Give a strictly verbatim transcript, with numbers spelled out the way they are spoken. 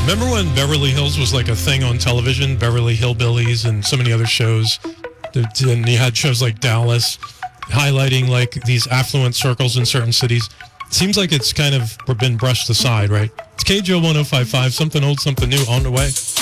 Remember when Beverly Hills was like a thing on television? Beverly Hillbillies and so many other shows. And you had shows like Dallas highlighting like these affluent circles in certain cities. It seems like it's kind of been brushed aside, right? It's K J O one oh five point five, something old, something new, on the way.